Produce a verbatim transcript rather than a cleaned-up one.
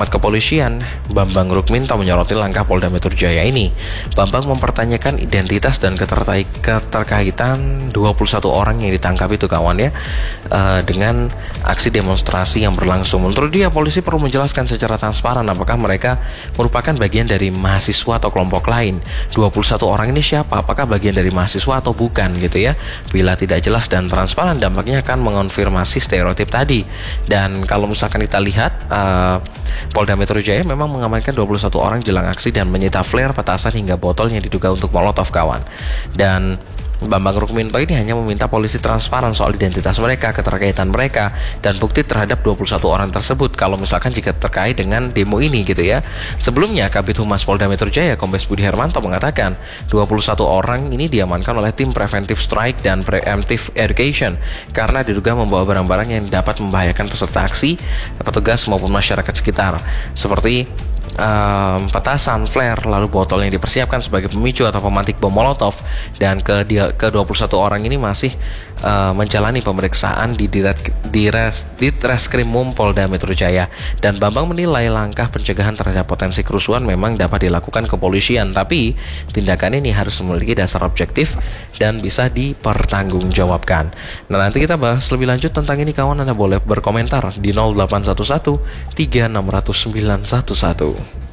Camat Kepolisian Bambang Rukminto menyoroti langkah Polda Metro Jaya ini. Bambang mempertanyakan identitas dan ketertai- keterkaitan dua puluh satu orang yang ditangkap itu kawan ya, uh, dengan aksi demonstrasi yang berlangsung. Menurut dia, polisi perlu menjelaskan secara transparan apakah mereka merupakan bagian dari mahasiswa atau kelompok lain. dua puluh satu orang ini siapa? Apakah bagian dari mahasiswa atau bukan gitu ya? Bila tidak jelas dan transparan, dampaknya akan mengonfirmasi stereotip tadi. Dan kalau misalkan kita lihat, uh, Polda Metro Jaya memang mengamankan dua puluh satu orang jelang aksi dan menyita flare, petasan hingga botol yang diduga untuk molotov kawan. Dan Bambang Rukminto ini hanya meminta polisi transparan soal identitas mereka, keterkaitan mereka, dan bukti terhadap dua puluh satu orang tersebut kalau misalkan jika terkait dengan demo ini gitu ya. Sebelumnya, Kabid Humas Polda Metro Jaya Kombes Budi Hermanto mengatakan dua puluh satu orang ini diamankan oleh tim Preventive Strike dan Preemptive Education karena diduga membawa barang-barang yang dapat membahayakan peserta aksi, petugas maupun masyarakat sekitar, seperti Um, petasan, flare, lalu botol yang dipersiapkan sebagai pemicu atau pemantik bom molotov. Dan ke, dia, ke dua puluh satu orang ini masih uh, menjalani pemeriksaan di Ditreskrimum Polda Metro Jaya. Dan Bambang menilai langkah pencegahan terhadap potensi kerusuhan memang dapat dilakukan kepolisian, tapi tindakan ini harus memiliki dasar objektif dan bisa dipertanggungjawabkan. Nah, nanti kita bahas lebih lanjut tentang ini kawan. Anda boleh berkomentar di nol delapan satu satu tiga enam nol nol sembilan satu satu.